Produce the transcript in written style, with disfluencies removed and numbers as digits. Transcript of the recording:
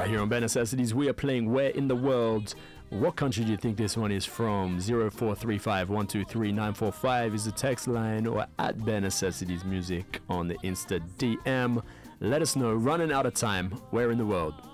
Right here on Bare Necessities, we are playing Where in the World. What country do you think this one is from? 0435 123 945 is the text line, or at Bare Necessities Music on the Insta DM. Let us know. Running out of time. Where in the world?